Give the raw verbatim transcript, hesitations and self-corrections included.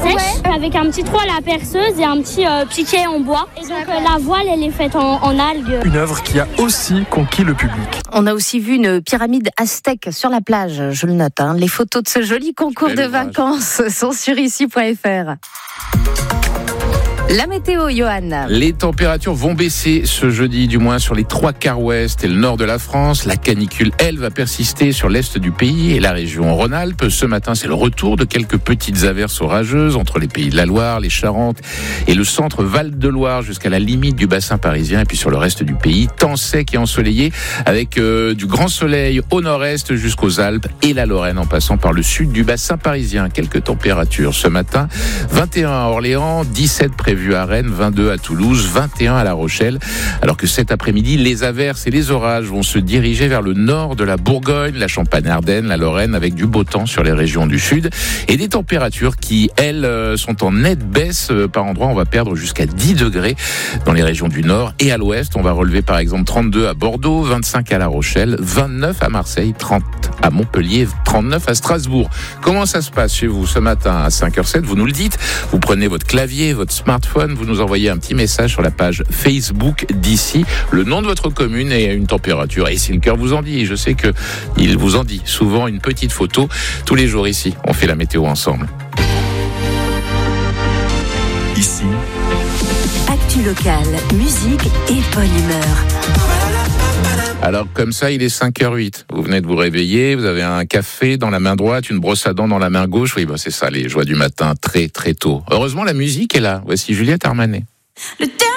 sèche ouais. avec un petit trou à la perceuse et un petit euh, piquet en bois. Et donc euh, la voile, elle est faite en, en algues. Une œuvre qui a aussi conquis le public. On a aussi vu une pyramide aztèque sur la plage, je le note. Hein. Les photos de ce joli concours de vacances sont sur ici point f r. La météo, Johan. Les températures vont baisser ce jeudi, du moins sur les trois quarts ouest et le nord de la France. La canicule, elle, va persister sur l'est du pays et la région Rhône-Alpes. Ce matin, c'est le retour de quelques petites averses orageuses entre les pays de la Loire, les Charentes et le centre Val-de-Loire jusqu'à la limite du bassin parisien. Et puis sur le reste du pays, temps sec et ensoleillé avec euh, du grand soleil au nord-est jusqu'aux Alpes et la Lorraine en passant par le sud du bassin parisien. Quelques températures ce matin, vingt et un à Orléans, dix-sept prévus à Rennes, vingt-deux à Toulouse, vingt et un à La Rochelle. Alors que cet après-midi, les averses et les orages vont se diriger vers le nord de la Bourgogne, la Champagne-Ardenne, la Lorraine, avec du beau temps sur les régions du sud et des températures qui, elles, sont en nette baisse. Par endroits, on va perdre jusqu'à dix degrés dans les régions du nord et à l'ouest. On va relever par exemple trente-deux à Bordeaux, vingt-cinq à La Rochelle, vingt-neuf à Marseille, trente à Montpellier, trente-neuf à Strasbourg. Comment ça se passe chez vous ce matin à cinq heures sept? Vous nous le dites. Vous prenez votre clavier, votre smartphone, vous nous envoyez un petit message sur la page Facebook d'ici, le nom de votre commune et une température. Et si le cœur vous en dit, je sais que il vous en dit souvent, une petite photo. Tous les jours ici, on fait la météo ensemble. Ici, actu locale, musique et bonne humeur. Alors comme ça, il est cinq heures huit. Vous venez de vous réveiller, vous avez un café dans la main droite, une brosse à dents dans la main gauche. Oui, bah c'est ça, les joies du matin, très très tôt. Heureusement, la musique est là. Voici Juliette Armanet. Le